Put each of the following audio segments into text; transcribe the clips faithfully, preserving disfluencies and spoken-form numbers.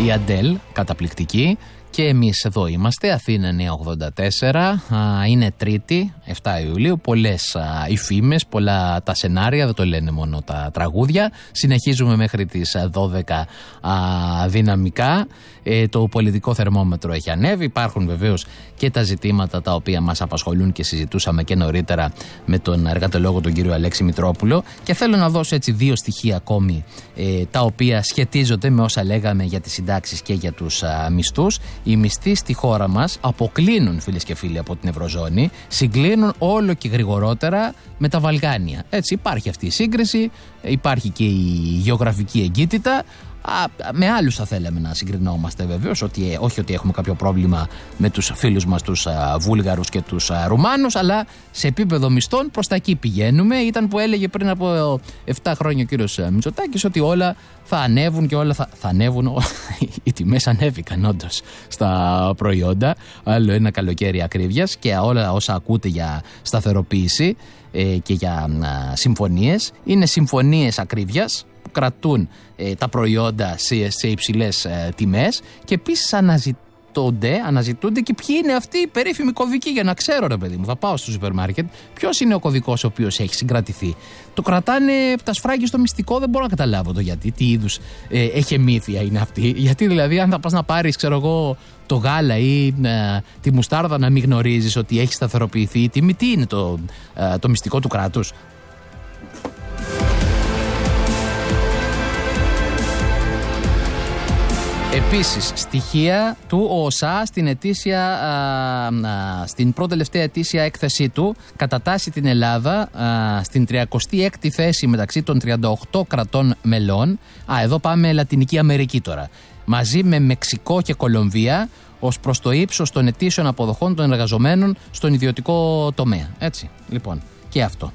η Αντέλ, καταπληκτική. Και εμείς εδώ είμαστε, Αθήνα εννιακόσια ογδόντα τέσσερα, είναι Τρίτη, εφτά Ιουλίου, πολλές οι φήμες, πολλά τα σενάρια, δεν το λένε μόνο τα τραγούδια. Συνεχίζουμε μέχρι τις δώδεκα α, δυναμικά, ε, το πολιτικό θερμόμετρο έχει ανέβει, υπάρχουν βεβαίως και τα ζητήματα τα οποία μας απασχολούν και συζητούσαμε και νωρίτερα με τον εργατολόγο τον κύριο Αλέξη Μητρόπουλο, και θέλω να δώσω έτσι δύο στοιχεία ακόμη, ε, τα οποία σχετίζονται με όσα λέγαμε για τις συντάξεις και για τους α, μισθούς. Οι μισθοί στη χώρα μας αποκλίνουν, φίλες και φίλοι, από την Ευρωζώνη, συγκλίνουν όλο και γρηγορότερα με τα Βαλκάνια. Έτσι, υπάρχει αυτή η σύγκριση, υπάρχει και η γεωγραφική εγκύτητα. Α, με άλλους θα θέλαμε να συγκρινόμαστε βεβαίως, ότι, όχι ότι έχουμε κάποιο πρόβλημα με τους φίλους μας τους α, Βούλγαρους και τους α, Ρουμάνους, αλλά σε επίπεδο μισθών προς τα εκεί πηγαίνουμε. Ήταν που έλεγε πριν από επτά χρόνια ο κύριος Μητσοτάκης ότι όλα θα ανέβουν και όλα θα, θα ανέβουν. Οι τιμές ανέβηκαν όντως στα προϊόντα, άλλο ένα καλοκαίρι ακρίβειας, και όλα όσα ακούτε για σταθεροποίηση ε, και για α, συμφωνίες είναι συμφωνίες ακρίβειας που κρατούν ε, τα προϊόντα σε, σε υψηλές ε, τιμές, και επίσης αναζητούνται, αναζητούνται και ποιοι είναι αυτοί οι περίφημοι κωδικοί, για να ξέρω, ρε παιδί μου, θα πάω στο σούπερ μάρκετ, ποιος είναι ο κωδικός ο οποίος έχει συγκρατηθεί. Το κρατάνε τα σφράγγι στο μυστικό, δεν μπορώ να καταλάβω το γιατί, τι είδους ε, εχεμήθεια είναι αυτή. Γιατί δηλαδή, αν θα πας να πάρεις, ξέρω εγώ, το γάλα ή ε, τη μουστάρδα, να μην γνωρίζεις ότι έχει σταθεροποιηθεί η τιμή, τι είναι το, ε, το μυστικό του κράτους. Επίσης, στοιχεία του ΟΣΑ στην, ετήσια, α, α, στην πρώτη τελευταία ετήσια έκθεσή του κατατάσσει την Ελλάδα α, στην τριακοστή έκτη θέση μεταξύ των τριάντα οκτώ κρατών μελών. Α, εδώ πάμε Λατινική Αμερική τώρα. Μαζί με Μεξικό και Κολομβία ως προς το ύψος των ετήσιων αποδοχών των εργαζομένων στον ιδιωτικό τομέα. Έτσι, λοιπόν, και αυτό.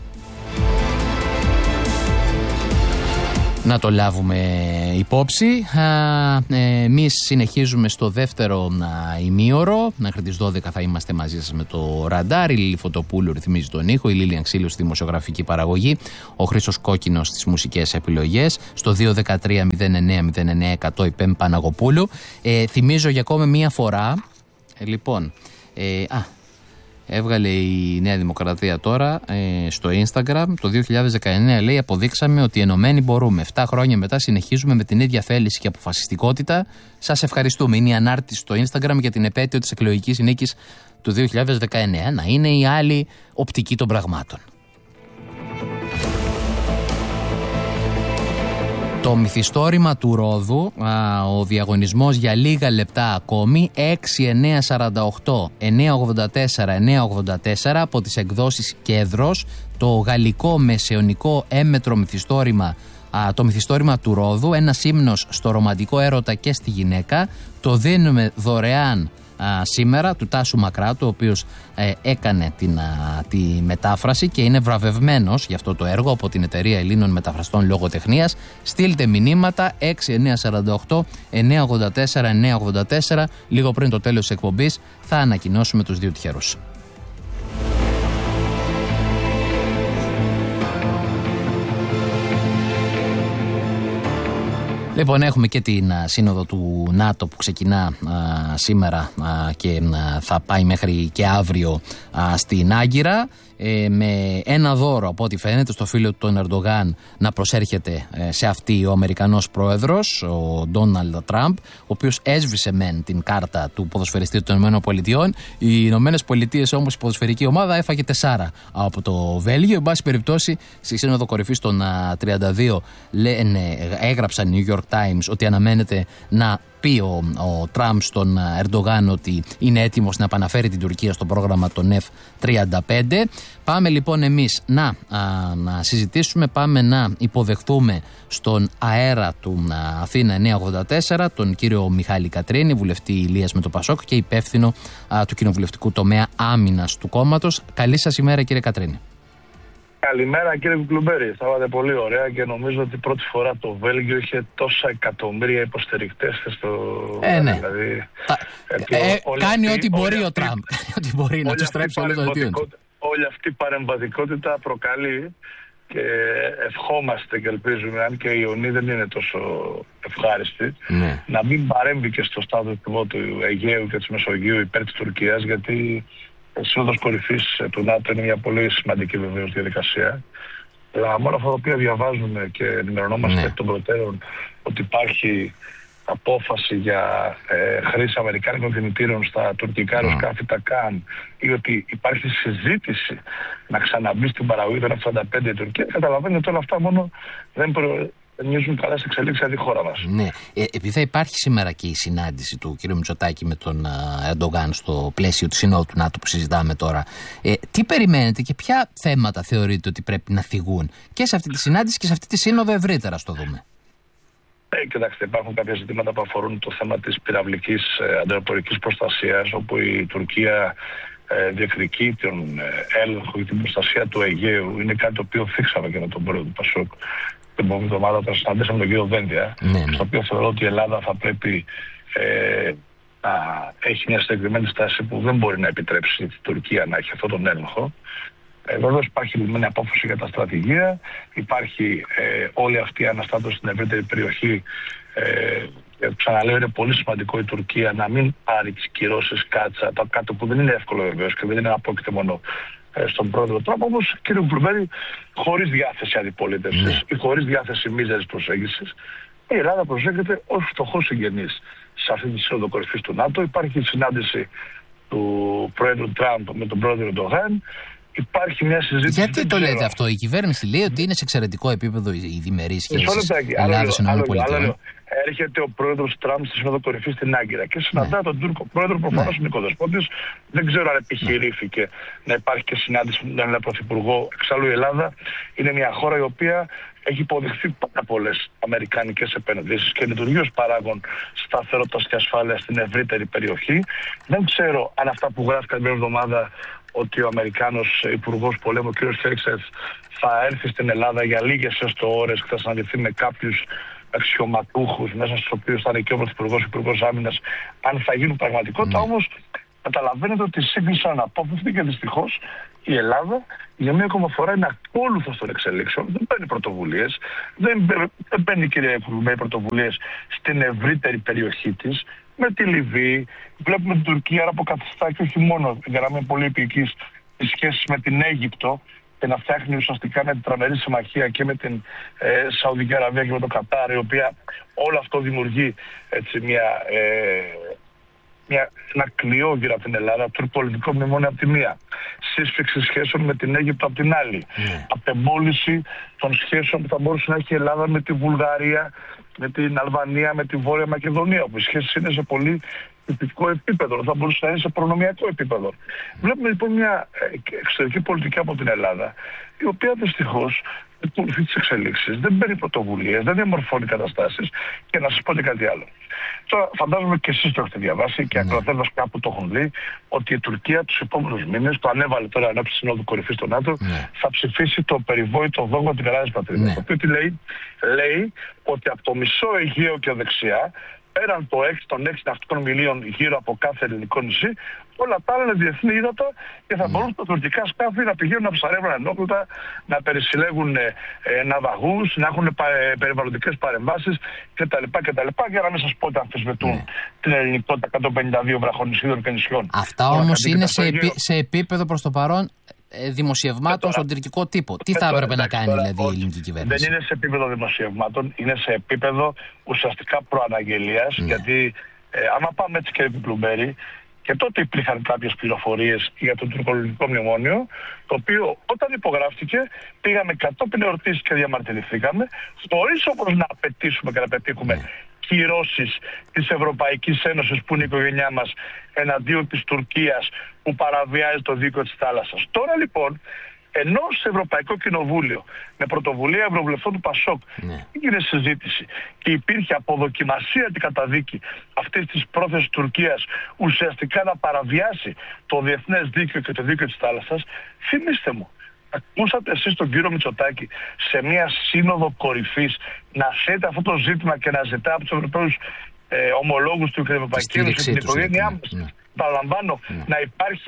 Να το λάβουμε υπόψη. Εμείς συνεχίζουμε στο δεύτερο ημίωρο. Μέχρι τις δώδεκα θα είμαστε μαζί σας με το ραντάρ. Η Λίλη Φωτοπούλου ρυθμίζει τον ήχο, η Λίλια Ξύλου στη δημοσιογραφική παραγωγή, ο Χρήστος Κόκκινος στις μουσικές επιλογές. Στο δύο ένα τρία μηδέν εννέα μηδέν εννέα εκατό η Πέμ Παναγοπούλου. Ε, θυμίζω για ακόμη μία φορά. Ε, λοιπόν, ε, α, έβγαλε η Νέα Δημοκρατία τώρα ε, στο Instagram το δύο χιλιάδες δεκαεννέα, λέει, αποδείξαμε ότι ενωμένοι μπορούμε. Εφτά χρόνια μετά συνεχίζουμε με την ίδια θέληση και αποφασιστικότητα. Σας ευχαριστούμε. Είναι η ανάρτηση στο Instagram για την επέτειο της εκλογικής νίκης του δύο χιλιάδες δεκαεννέα. Να είναι η άλλη οπτική των πραγμάτων. Το μυθιστόρημα του Ρόδου, α, ο διαγωνισμός για λίγα λεπτά ακόμη, έξι εννέα σαράντα οκτώ εννέα ογδόντα τέσσερα εννέα ογδόντα τέσσερα από τις εκδόσεις Κέδρος, το γαλλικό μεσαιωνικό έμετρο μυθιστόρημα, α, το μυθιστόρημα του Ρόδου, ένας ύμνος στο ρομαντικό έρωτα και στη γυναίκα. Το δίνουμε δωρεάν α, σήμερα του Τάσου Μακράτου, ο οποίος ε, έκανε την, α, τη μετάφραση και είναι βραβευμένος για αυτό το έργο από την Εταιρεία Ελλήνων Μεταφραστών Λογοτεχνίας. Στείλτε μηνύματα έξι εννέα σαράντα οκτώ εννέα ογδόντα τέσσερα εννέα ογδόντα τέσσερα. Λίγο πριν το τέλος της εκπομπής θα ανακοινώσουμε τους δύο τυχερούς. Λοιπόν, έχουμε και την α, σύνοδο του ΝΑΤΟ που ξεκινά α, σήμερα α, και α, θα πάει μέχρι και αύριο α, στην Άγκυρα, ε, με ένα δώρο από ό,τι φαίνεται στο φίλο του τον Ερντογάν να προσέρχεται ε, σε αυτή ο Αμερικανός πρόεδρος, ο Ντόναλντ Τραμπ, ο οποίος έσβησε μεν την κάρτα του ποδοσφαιριστή των ΗΠΑ. Οι Ηνωμένες Πολιτείες όμως, η ποδοσφαιρική ομάδα έφαγε τεσσάρα από το Βέλγιο. Εν πάση περιπτώσει, στη σύνοδο κορυφής των α, τριάντα δύο λένε, έγραψαν οι New York Times ότι αναμένεται να πει ο, ο Τραμπ στον Ερντογάν ότι είναι έτοιμος να επαναφέρει την Τουρκία στο πρόγραμμα των εφ τριάντα πέντε. Πάμε λοιπόν εμείς να, α, να συζητήσουμε, πάμε να υποδεχθούμε στον αέρα του α, Αθήνα εννιακόσια ογδόντα τέσσερα τον κύριο Μιχάλη Κατρίνη, βουλευτή Ηλίας με το Πασόκ και υπεύθυνο α, του κοινοβουλευτικού τομέα άμυνας του κόμματος. Καλή σας ημέρα, κύριε Κατρίνη. Καλημέρα, κύριε Κουκλουμπέρη. Θα πάτε πολύ ωραία και νομίζω ότι πρώτη φορά το Βέλγιο είχε τόσα εκατομμύρια υποστηρικτές στο. Ε, ναι. Δηλαδή, Τα... ε, ε, κάνει ό,τι μπορεί ο Τραμπ. Ό,τι μπορεί να του στρέψει όλο το δελτίο. Όλη αυτή η παρεμβατικότητα προκαλεί και ευχόμαστε και ελπίζουμε, αν και η Ιωνή δεν είναι τόσο ευχάριστη, ναι. να μην παρέμβει και στο στάδιο του Αιγαίου και της Μεσογείου υπέρ της Τουρκίας, γιατί η Σύνοδος Κορυφής του ΝΑΤΟ είναι μια πολύ σημαντική βεβαίως διαδικασία. Αλλά μόνο αυτά τα οποία διαβάζουμε και ενημερωνόμαστε εκ των προτέρων ότι υπάρχει απόφαση για ε, χρήση αμερικάνικων κινητήρων στα τουρκικά αεροσκάφη mm. τα ΚΑΝ, ή ότι υπάρχει συζήτηση να ξαναμπεί στην παραγωγή των εφ ογδόντα πέντε η Τουρκία, καταλαβαίνετε ότι όλα αυτά μόνο δεν προνοιίζουν καλές εξελίξεις για τη χώρα μας. Ναι. Ε, επειδή θα υπάρχει σήμερα και η συνάντηση του κ. Μητσοτάκη με τον Ερντογάν στο πλαίσιο του Συνόδου του ΝΑΤΟ που συζητάμε τώρα, ε, τι περιμένετε και ποια θέματα θεωρείτε ότι πρέπει να θυγούν και σε αυτή τη συνάντηση και σε αυτή τη σύνοδο ευρύτερα, στο δούμε? Ε, κοιτάξτε, υπάρχουν κάποια ζητήματα που αφορούν το θέμα της πυραυλικής ε, αντιεροπορικής προστασίας, όπου η Τουρκία ε, διεκδικεί τον ε, έλεγχο και την προστασία του Αιγαίου. Είναι κάτι το οποίο θίξαμε και με τον πρόεδρο του Πασόκ την επόμενη εβδομάδα όταν συναντήσαμε τον κύριο Δένδια, ναι, ναι. στο οποίο θεωρώ ότι η Ελλάδα θα πρέπει ε, να έχει μια συγκεκριμένη στάση που δεν μπορεί να επιτρέψει την Τουρκία να έχει αυτόν τον έλεγχο. Ε, Βεβαίω υπάρχει λυμμένη απόφαση για τα στρατηγία, υπάρχει ε, όλη αυτή η αναστάτωση στην ευρύτερη περιοχή. Ε, ξαναλέω, είναι πολύ σημαντικό η Τουρκία να μην πάρει τις κυρώσεις κάτσα, το κάτω που δεν είναι εύκολο βεβαίως και δεν είναι απόκειται μόνο ε, στον πρόεδρο Τραμπ, όμως κύριε Κλουμπέρη, χωρίς διάθεση αντιπολίτευσης ή χωρίς διάθεση μίζερης προσέγγισης, η Ελλάδα προσέχεται ως φτωχός συγγενής σε αυτή τη σύνοδο κορυφής του ΝΑΤΟ. Υπάρχει συνάντηση του πρόεδρου Τραμπ με τον πρόεδρο Ερντογάν. Υπάρχει μια συζήτηση. Γιατί το λέτε αυτό? Η κυβέρνηση λέει ότι είναι σε εξαιρετικό επίπεδο οι διμερείς σχέσεις Ελλάδας ΗΠΑ. Έρχεται ο πρόεδρος Τραμπ στη Σύνοδο Κορυφής στην Άγκυρα και συναντά ναι. τον Τούρκο πρόεδρο, προφανώς ναι. είναι οικοδεσπότης. Δεν ξέρω αν επιχειρήθηκε ναι. να υπάρχει και συνάντηση με τον Έλληνα Πρωθυπουργό. Εξάλλου η Ελλάδα είναι μια χώρα η οποία έχει υποδεχθεί πάρα πολλές αμερικανικές επενδύσεις και λειτουργεί ως παράγον σταθερότητας και ασφάλειας στην ευρύτερη περιοχή. Δεν ξέρω αν αυτά που γράφηκαν μια εβδομάδα ότι ο Αμερικάνος Υπουργός Πολέμου, ο κ. Χέρξετ, θα έρθει στην Ελλάδα για λίγες έστω ώρες και θα συναντηθεί με κάποιους αξιωματούχους, μέσα στους οποίους θα είναι και ο Πρωθυπουργός, ο Υπουργός Άμυνας, αν θα γίνουν πραγματικότητα. Mm. Όμως καταλαβαίνετε ότι σύγκλησαν αναπόφευκτη και δυστυχώς η Ελλάδα για μία ακόμα φορά είναι ακόλουθος των εξελίξεων, δεν παίρνει πρωτοβουλίες, δεν, δεν παίρνει κύριε Υπουργέ πρωτοβουλίες στην ευρύτερη περιοχή της. Με τη Λιβύη, βλέπουμε την Τουρκία να αποκαθιστά και όχι μόνο για να μην πολύ επικείς τις σχέσεις με την Αίγυπτο και να φτιάχνει ουσιαστικά μια τετραμερή συμμαχία και με την ε, Σαουδική Αραβία και με το Κατάρ, η οποία όλο αυτό δημιουργεί έτσι, μια, ε, μια, ένα κλειό γύρω από την Ελλάδα, τουρκοπολιτικό μνημόνιο από τη μία, σύσφυξη σχέσεων με την Αίγυπτο από την άλλη, mm. απεμπόληση των σχέσεων που θα μπορούσε να έχει η Ελλάδα με τη Βουλγαρία, με την Αλβανία, με τη Βόρεια Μακεδονία, όπου οι σχέσεις είναι σε πολύ θετικό επίπεδο, θα μπορούσε να είναι σε προνομιακό επίπεδο. Βλέπουμε λοιπόν μια εξωτερική πολιτική από την Ελλάδα, η οποία δυστυχώς ακολουθεί τις εξελίξεις, δεν παίρνει πρωτοβουλίες, δεν διαμορφώνει καταστάσεις. Και να σας πω και κάτι άλλο. Τώρα, φαντάζομαι και εσείς το έχετε διαβάσει και ακροατές κάπου το έχουν δει, ότι η Τουρκία τους επόμενους μήνες, το ανέβαλε τώρα ανάψη τη Συνόδου Κορυφής στο ΝΑΤΟ, ναι. θα ψηφίσει το περιβόητο δόγμα της Μεγάλης Πατρίδας. Ναι. Το οποίο τι λέει, λέει ότι από το μισό Αιγαίο και δεξιά, πέραν το έξι των έξι ναυτικών μιλίων γύρω από κάθε ελληνικό νησί, όλα τα άλλα είναι διεθνή ύδατα και θα mm. μπορούν τα τουρκικά σκάφη να πηγαίνουν να ψαρεύουν ενόπλητα, να περισυλλέγουν ε, ναυαγούς, να έχουν πα, ε, περιβαλλοντικές παρεμβάσεις κτλ. κτλ. Για να μην σας πω ότι αμφισβητούν mm. την ελληνικότητα εκατόν πενήντα δύο βραχονησίδων και νησιών. Αυτά όμως είναι σε, επί, σε επίπεδο προς το παρόν δημοσιευμάτων στον τουρκικό τύπο. Τι θα έπρεπε να κάνει δηλαδή η ελληνική κυβέρνηση? Δεν είναι σε επίπεδο δημοσιευμάτων, είναι σε επίπεδο ουσιαστικά προαναγγελίας. Ναι. Γιατί ε, άμα πάμε έτσι κύριε Πλουμπέρη, και τότε υπήρχαν κάποιες πληροφορίες για το τουρκολογικό μνημόνιο, το οποίο όταν υπογράφτηκε πήγαμε κατόπιν εορτής και διαμαρτυρηθήκαμε, χωρίς όμως να απαιτήσουμε και να πετύχουμε ναι. κυρώσεις της Ευρωπαϊκής Ένωσης που είναι η οικογένειά μας εναντίον της Τουρκίας που παραβιάζει το δίκαιο της θάλασσας. Τώρα λοιπόν, ενώ σε Ευρωπαϊκό Κοινοβούλιο με πρωτοβουλία ευρωβουλευτών του Πασόκ ναι. έγινε συζήτηση και υπήρχε αποδοκιμασία την καταδίκη αυτής της πρόθεσης Τουρκίας ουσιαστικά να παραβιάσει το διεθνές δίκαιο και το δίκαιο της θάλασσας, θυμίστε μου, ακούσατε εσείς τον κύριο Μητσοτάκη σε μια σύνοδο κορυφής να θέτει αυτό το ζήτημα και να ζητά από τους Ευρωπαίους ε, ομολόγους του και την Ευρωπαϊκή Ένωση την οικογένειά μας, ναι. παραλαμβάνω, ναι. να υπάρχει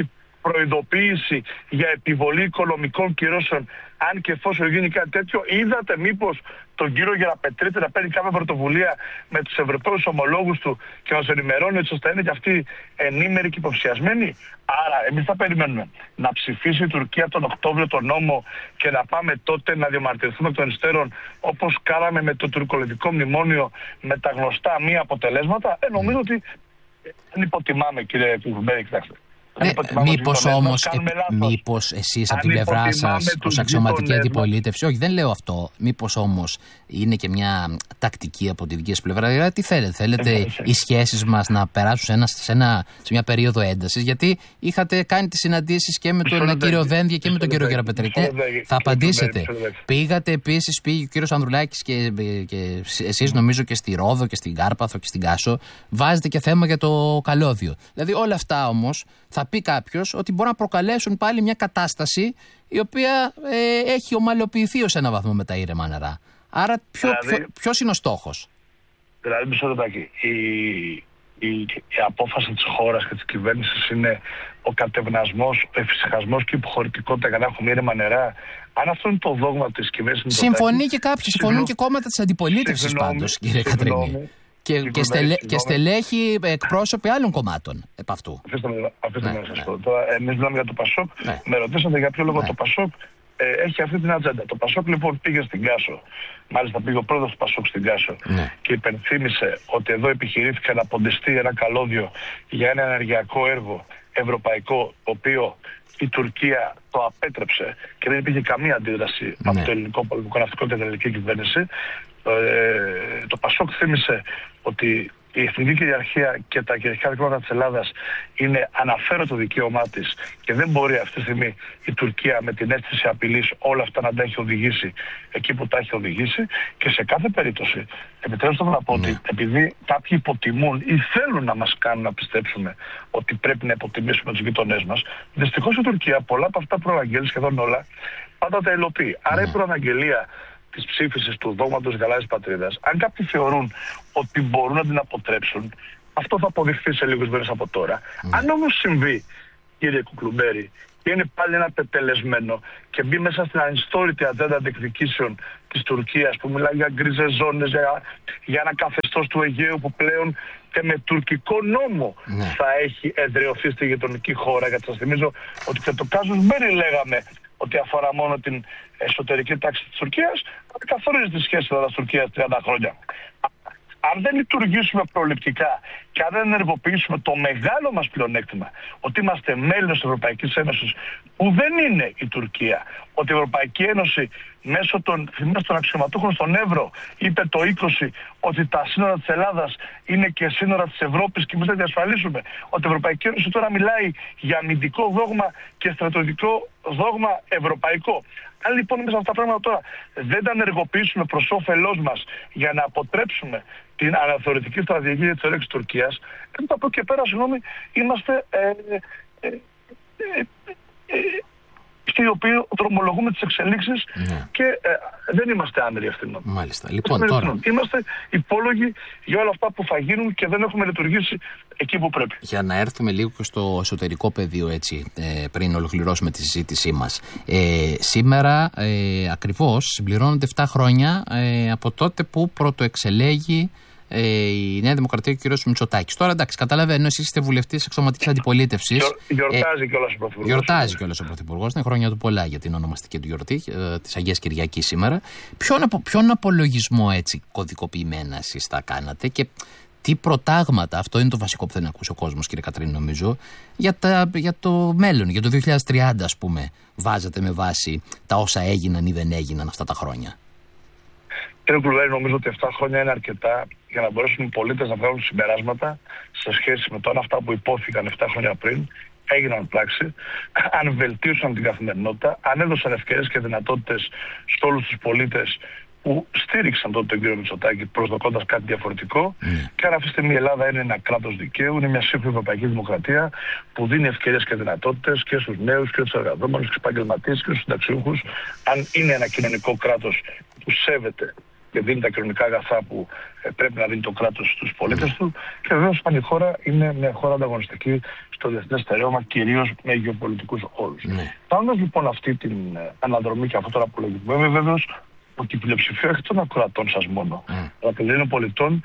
προειδοποίηση για επιβολή οικονομικών κυρώσεων, αν και εφόσον γίνει κάτι τέτοιο? Είδατε μήπως τον κύριο Γεραπετρίτη να παίρνει κάποια πρωτοβουλία με τους Ευρωπαίους ομολόγους του και να μας ενημερώνει έτσι ώστε να είναι και αυτοί ενήμεροι και υποψιασμένοι? Άρα εμείς θα περιμένουμε να ψηφίσει η Τουρκία τον Οκτώβριο τον νόμο και να πάμε τότε να διαμαρτυρηθούμε εκ των υστέρων, όπως κάναμε με το τουρκολιβικό μνημόνιο, με τα γνωστά μη αποτελέσματα? Ε, νομίζω ότι δεν υποτιμάμε, κύριε Κουβουμπέρη, κοιτάξτε. Ναι, μήπως όμως, ε, μήπως εσείς από την πλευρά σας ως αξιωματική αντιπολίτευση, όχι δεν λέω αυτό, μήπως όμως είναι και μια τακτική από τη δική σας πλευρά? Δηλαδή τι θέλετε, θέλετε ε, οι σχέσεις μας να περάσουν σε, ένα, σε, ένα, σε μια περίοδο έντασης? Γιατί είχατε κάνει τις συναντήσεις και με τον κύριο Δένδια και με τον κύριο Γεραπετρίτη. Θα απαντήσετε. Πήγατε επίσης, πήγε ο κύριος Ανδρουλάκης και, και εσείς νομίζω και στη Ρόδο και στην Κάρπαθο και στην Κάσο. Βάζετε και θέμα για το καλώδιο. Δηλαδή όλα αυτά όμως θα πει κάποιος ότι μπορεί να προκαλέσουν πάλι μια κατάσταση η οποία ε, έχει ομαλοποιηθεί ως ένα βαθμό με τα ήρεμα νερά. Άρα ποιο, δηλαδή, ποιο, ποιος είναι ο στόχος? Δηλαδή, μισό λεπτάκι. Η, η, η απόφαση της χώρας και της κυβέρνησης είναι ο κατευνασμός, ο εφησυχασμός και η υποχωρητικότητα για να έχουμε ήρεμα νερά. Αν αυτό είναι το δόγμα της κυβέρνησης... Συμφωνεί και κάποιοι, συμφωνούν και κόμματα της αντιπολίτευσης πάντως, κύριε Κατρίνη. Και, και, στελέ, και στελέχοι εκπρόσωποι άλλων κομμάτων επ' αυτού. Αφήστε με, αφήστε ναι, να σας πω. Ναι. Τώρα, εμείς μιλάμε για το Πασόκ. Ναι. Με ρωτήσατε για ποιο λόγο ναι. το Πασόκ ε, έχει αυτή την ατζέντα. Το Πασόκ λοιπόν πήγε στην Κάσο. Μάλιστα πήγε ο πρόεδρος του Πασόκ στην Κάσο ναι. και υπενθύμησε ότι εδώ επιχειρήθηκε να ποντιστεί ένα καλώδιο για ένα ενεργειακό έργο ευρωπαϊκό, το οποίο η Τουρκία το απέτρεψε και δεν υπήρχε καμία αντίδραση ναι. από το ελληνικό πολιτικό ναυτικό και την ελληνική κυβέρνηση. Ε, το Πασόκ θύμισε ότι η εθνική κυριαρχία και τα κυριαρχικά δικαιώματα της Ελλάδας είναι αναφέροντο δικαίωμά της και δεν μπορεί αυτή τη στιγμή η Τουρκία με την αίσθηση απειλής όλα αυτά να τα έχει οδηγήσει εκεί που τα έχει οδηγήσει. Και σε κάθε περίπτωση, επιτρέψτε μου να πω ότι επειδή κάποιοι υποτιμούν ή θέλουν να μας κάνουν να πιστέψουμε ότι πρέπει να υποτιμήσουμε τους γειτονές μας, δυστυχώς η Τουρκία πολλά από αυτά προαναγγέλει, σχεδόν όλα, πάντα τα υλοποιεί. Άρα η προαναγγελία της ψήφισης του δόγματος γαλάζιας πατρίδας, αν κάποιοι θεωρούν ότι μπορούν να την αποτρέψουν, αυτό θα αποδειχθεί σε λίγους μέρες από τώρα. Mm. Αν όμως συμβεί, κύριε Κουκλουμπέρη, και είναι πάλι ένα τετελεσμένο και μπει μέσα στην ανιστόρητη ατζέντα διεκδικήσεων της Τουρκίας που μιλάει για γκρίζες ζώνες, για, για ένα καθεστώς του Αιγαίου που πλέον και με τουρκικό νόμο mm. θα έχει εδραιωθεί στη γειτονική χώρα. Γιατί σας θυμίζω ότι και το κάζους Μπέρι λέγαμε ότι αφορά μόνο την εσωτερική τάξη της Τουρκίας, καθορίζει τη σχέση της Τουρκίας τριάντα χρόνια. Αν δεν λειτουργήσουμε προληπτικά και αν δεν ενεργοποιήσουμε το μεγάλο μας πλεονέκτημα ότι είμαστε μέλη της Ευρωπαϊκής Ένωσης, που δεν είναι η Τουρκία, ότι η Ευρωπαϊκή Ένωση μέσω των, των αξιωματούχων στον Εύρο είπε το είκοσι ότι τα σύνορα της Ελλάδας είναι και σύνορα της Ευρώπης και εμείς θα διασφαλίσουμε ότι η Ευρωπαϊκή Ένωση τώρα μιλάει για αμυντικό δόγμα και στρατιωτικό δόγμα ευρωπαϊκό. Αν λοιπόν εμείς αυτά τα πράγματα τώρα δεν τα ενεργοποιήσουμε προς όφελός μας για να αποτρέψουμε την αναθεωρητική στρατηγική της όρεξης Τουρκίας, από εδώ και πέρα, συγγνώμη, είμαστε ε, ε, ε, ε, ε, οι οποίοι δρομολογούμε τις εξελίξεις ναι. και ε, δεν είμαστε άνεροι ευθυνών. Μάλιστα. Λοιπόν, τώρα... Είμαστε υπόλογοι για όλα αυτά που θα γίνουν και δεν έχουμε λειτουργήσει εκεί που πρέπει. Για να έρθουμε λίγο και στο εσωτερικό πεδίο, έτσι, ε, πριν ολοκληρώσουμε τη συζήτησή μας. Ε, σήμερα ε, ακριβώς συμπληρώνονται επτά χρόνια ε, από τότε που πρωτοεξελέγει Ε, η Νέα Δημοκρατία και ο κ. Μητσοτάκης. Τώρα εντάξει, καταλαβαίνω, εσείς είστε βουλευτής εξωματικής αντιπολίτευσης. Γιορτάζει ε, κιόλας ο Πρωθυπουργός. Γιορτάζει κιόλας ο Πρωθυπουργός. Είναι χρόνια του πολλά για την ονομαστική του γιορτή ε, της Αγίας Κυριακής σήμερα. Ποιον, απο, ποιον απολογισμό έτσι κωδικοποιημένα εσείς θα κάνατε και τι προτάγματα, αυτό είναι το βασικό που θέλει να ακούσει ο κόσμος, κύριε Κατρίνη, νομίζω, για, τα, για το μέλλον, για το δύο χιλιάδες τριάντα, ας πούμε, βάζετε με βάση τα όσα έγιναν ή δεν έγιναν αυτά τα χρόνια. Κύριε Κουλβέρη, νομίζω ότι επτά χρόνια είναι αρκετά για να μπορέσουν οι πολίτες να βγάλουν συμπεράσματα σε σχέση με το αν αυτά που υπόθηκαν επτά χρόνια πριν έγιναν πράξη, αν βελτίωσαν την καθημερινότητα, αν έδωσαν ευκαιρίες και δυνατότητες σε όλους τους πολίτες που στήριξαν τότε τον κύριο Μητσοτάκη προσδοκώντας κάτι διαφορετικό. Mm. Και αν αυτή τη στιγμή η Ελλάδα είναι ένα κράτος δικαίου, είναι μια σύγχρονη ευρωπαϊκή δημοκρατία που δίνει ευκαιρίες και δυνατότητες και στους νέους και στους εργαζόμενους και στους επαγγελματίες και στους συνταξιούχους, αν είναι ένα κοινωνικό κράτος που σέβεται και δίνει τα κοινωνικά αγαθά που ε, πρέπει να δίνει το κράτος στους πολίτες του. Και βεβαίως αν η χώρα είναι μια χώρα ανταγωνιστική στο διεθνές στερέωμα, κυρίως με γεωπολιτικούς όρους. Ναι. Κάνοντας λοιπόν αυτή την ε, αναδρομή και αυτό τον απολογισμό, είμαι βέβαιος ότι η πλειοψηφία όχι των ακροατών σας μόνο, mm. αλλά των Ελλήνων πολιτών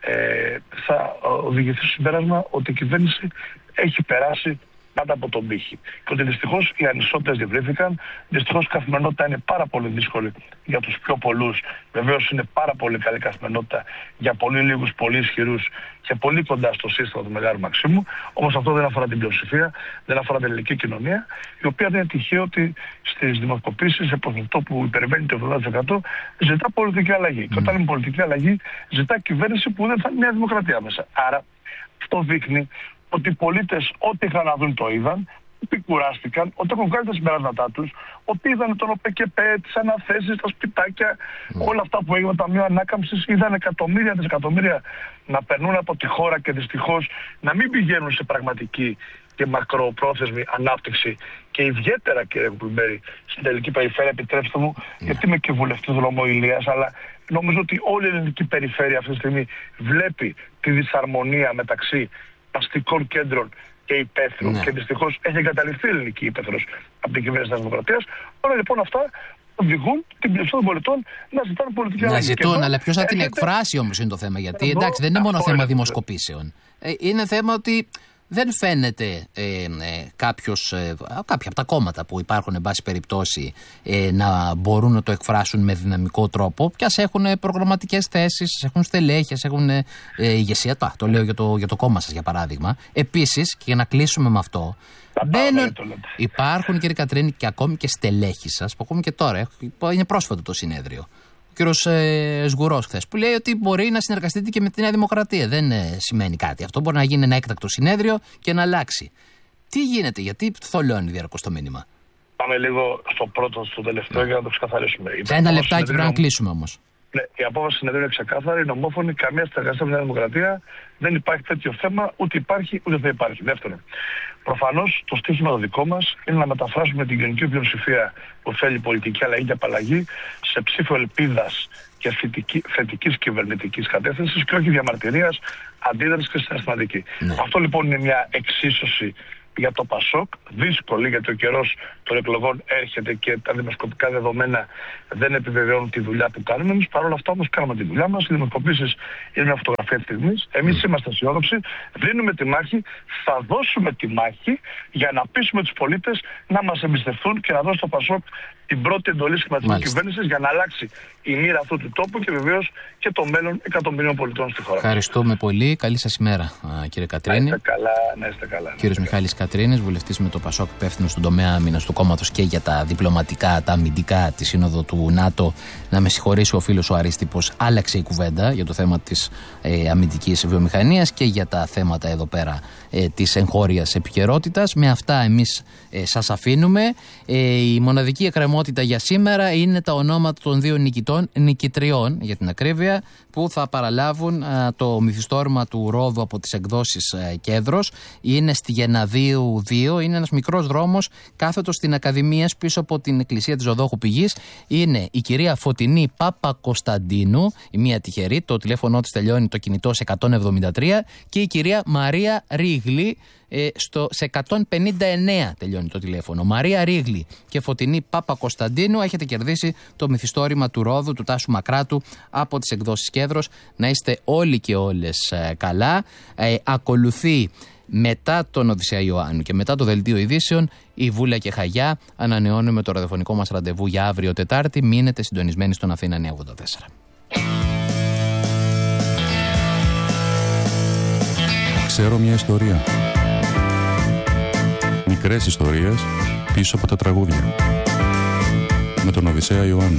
ε, θα οδηγηθεί στο συμπέρασμα ότι η κυβέρνηση έχει περάσει κάτω από τον πύχη. Και ότι δυστυχώς οι ανισότητες διευρύθηκαν, δυστυχώς η καθημερινότητα είναι πάρα πολύ δύσκολη για τους πιο πολλούς. Βεβαίως είναι πάρα πολύ καλή καθημερινότητα για πολύ λίγους, πολύ ισχυρούς και πολύ κοντά στο σύστημα του Μεγάλου Μαξίμου. Όμως αυτό δεν αφορά την πλειοψηφία, δεν αφορά την ελληνική κοινωνία, η οποία δεν είναι τυχαίο ότι στις δημοσκοπήσεις, σε ποσοστό που υπερβαίνει το εβδομήντα τοις εκατό, ζητά πολιτική αλλαγή. Mm. Και όταν είναι πολιτική αλλαγή, ζητά κυβέρνηση που δεν θα είναι μια δημοκρατία μέσα. Άρα αυτό δείχνει ότι οι πολίτες ό,τι είχαν να δουν το είδαν, ότι κουράστηκαν, ότι έχουν κάνει τα συμπεράσματά τους, ότι είδαν τον ΟΠΕΚΕΠΕ, τις αναθέσεις, τα σπιτάκια, mm. όλα αυτά που έγιναν ταμείο ανάκαμψης, είδαν εκατομμύρια δισεκατομμύρια να περνούν από τη χώρα και δυστυχώς να μην πηγαίνουν σε πραγματική και μακροπρόθεσμη ανάπτυξη. Και ιδιαίτερα, κύριε Κουκλουμπέρη, στην τελική περιφέρεια, επιτρέψτε μου, mm. γιατί είμαι και βουλευτής δρόμο Ηλίας, αλλά νομίζω ότι όλη η ελληνική περιφέρεια αυτή τη στιγμή βλέπει τη δυσαρμονία μεταξύ αστικών κέντρων και υπαίθρου. Ναι. Και δυστυχώς έχει εγκαταλειφθεί η ελληνική υπαίθρος από την κυβέρνηση της Δημοκρατίας. Όλα λοιπόν αυτά οδηγούν την πλειοψηφία των πολιτών να ζητάνε πολιτική αλλαγή. Να ζητούν, αλλά ποιος θα την εκφράσει όμως είναι το θέμα. Γιατί εδώ, εντάξει, δεν είναι μόνο θέμα δημοσκοπήσεων. Ε, είναι θέμα ότι δεν φαίνεται ε, ε, κάποιος, ε, κάποια από τα κόμματα που υπάρχουν, εν πάση περιπτώσει, ε, να μπορούν να το εκφράσουν με δυναμικό τρόπο. Κι ας έχουν προγραμματικές θέσεις, έχουν στελέχες, έχουν ε, ηγεσία. Το, το λέω για το, για το κόμμα σας, για παράδειγμα. Επίσης, και για να κλείσουμε με αυτό, μπαίνουν, υπάρχουν, κύριε Κατρίνη, και ακόμη και στελέχοι σας, που ακόμη και τώρα, είναι πρόσφατο το συνέδριο. Ο κύριος ε, Σγουρός χθες, που λέει ότι μπορεί να συνεργαστείτε και με τη Νέα Δημοκρατία. Δεν ε, σημαίνει κάτι. Αυτό μπορεί να γίνει ένα έκτακτο συνέδριο και να αλλάξει. Τι γίνεται, γιατί θολώνει διαρκώς το μήνυμα? Πάμε λίγο στο πρώτο, στο τελευταίο, ναι, για να το ξεκαθαρίσουμε. Σε ένα λεπτάκι πρέπει να κλείσουμε όμως. Ναι, η απόφαση συνεδρίου είναι ξεκάθαρη, είναι ομόφωνη, καμία συνεργασία με τη Νέα Δημοκρατία. Δεν υπάρχει τέτοιο θέμα, ούτε υπάρχει, ούτε θα υπάρχει. Δεύτερον, προφανώς το στίχημα το δικό μας είναι να μεταφράσουμε την κοινωνική πλειοψηφία που θέλει πολιτική αλλαγή και απαλλαγή σε ψήφο ελπίδας και θετικής κυβερνητικής κατεύθυνσης και όχι διαμαρτυρίας, αντίδρασης και συναισθηματική. Ναι. Αυτό λοιπόν είναι μια εξίσωση για το ΠΑΣΟΚ, δύσκολη, γιατί ο καιρός των εκλογών έρχεται και τα δημοσκοπικά δεδομένα δεν επιβεβαιώνουν τη δουλειά που κάνουμε. Εμείς παρόλα αυτά όμως κάνουμε τη δουλειά μας. Οι δημοσκοπήσεις είναι μια φωτογραφία της στιγμής. Εμείς είμαστε αισιόδοξοι, δίνουμε τη μάχη, θα δώσουμε τη μάχη για να πείσουμε τους πολίτες να μας εμπιστευτούν και να δώσουν στο ΠΑΣΟΚ την πρώτη εντολή σχηματικής κυβέρνησης για να αλλάξει η μοίρα αυτού του τόπου και βεβαίως και το μέλλον εκατομμυρίων πολιτών στη χώρα. Ευχαριστούμε πολύ. Καλή σας ημέρα, κύριε Κατρίνη. Να είστε καλά, να είστε καλά. Κύριος Μιχάλης Κατρίνης, βουλευτής με το ΠΑΣΟΚ, υπεύθυνος στον τομέα άμυνας του κόμματος και για τα διπλωματικά, τα αμυντικά, τη Σύνοδο του ΝΑΤΟ. Να με συγχωρήσει ο φίλος ο Αρίστιπος, άλλαξε η κουβέντα για το θέμα της ε, αμυντικής βιομηχανίας και για τα θέματα εδώ πέρα ε, της εγχώριας επικαιρότητας. Με αυτά εμείς ε, σας αφήνουμε. Ε, η μοναδική εκκρεμότητα για σήμερα είναι τα ονόματα των δύο νικητών, νικητριών για την ακρίβεια, που θα παραλάβουν α, το μυθιστόρημα του Ρόδου από τις εκδόσεις α, Κέδρος. Είναι στη Γεναδίου δύο, είναι ένας μικρός δρόμος κάθετος στην Ακαδημίας πίσω από την εκκλησία της Οδόχου Πηγής. Είναι η κυρία Φωτεινή Παπακοσταντίνου, η μία τυχερή, το τηλέφωνο της τελειώνει το κινητό σε εκατόν εβδομήντα τρία, και η κυρία Μαρία Ρίγλη, Ε, στο, σε εκατόν πενήντα εννέα τελειώνει το τηλέφωνο. Μαρία Ρίγλη και Φωτεινή Παπακοσταντίνου, έχετε κερδίσει το μυθιστόρημα του Ρόδου του Τάσου Μακράτου από τις εκδόσεις Κέδρος. Να είστε όλοι και όλες ε, καλά. Ε, ακολουθεί μετά τον Οδυσσέα Ιωάννου και μετά το Δελτίο Ειδήσεων η Βούλα και Χαγιά. Ανανεώνουμε το ραδιοφωνικό μας ραντεβού για αύριο Τετάρτη. Μείνετε συντονισμένοι στον Αθήνα εννιακόσια ογδόντα τέσσερα. Ξέρω μια ιστορία. Μικρές ιστορίες πίσω από τα τραγούδια. Με τον Οδυσσέα Ιωάννου.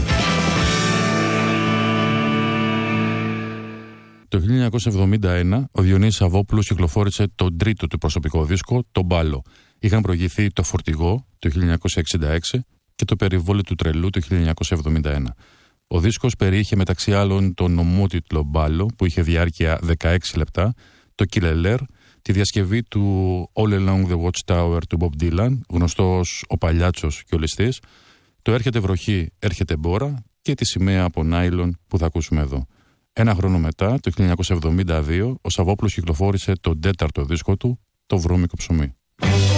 Το χίλια εννιακόσια εβδομήντα ένα ο Διονύσης Σαββόπουλος κυκλοφόρησε τον τρίτο του προσωπικό δίσκο, τον Μπάλο. Είχαν προηγηθεί το Φορτηγό το χίλια εννιακόσια εξήντα έξι και το Περιβόλι του Τρελού το χίλια εννιακόσια εβδομήντα ένα. Ο δίσκος περιείχε μεταξύ άλλων τον ομότιτλο Μπάλο που είχε διάρκεια δεκαέξι λεπτά, το Κιλελέρ, τη διασκευή του All Along the Watchtower του Bob Dylan, γνωστός ο Παλιάτσος και ο Ληστής, το Έρχεται βροχή, έρχεται μπόρα, και τη σημαία από νάιλον που θα ακούσουμε εδώ. Ένα χρόνο μετά, το χίλια εννιακόσια εβδομήντα δύο, ο Σαββόπουλος κυκλοφόρησε τον τέταρτο δίσκο του, το Βρώμικο ψωμί.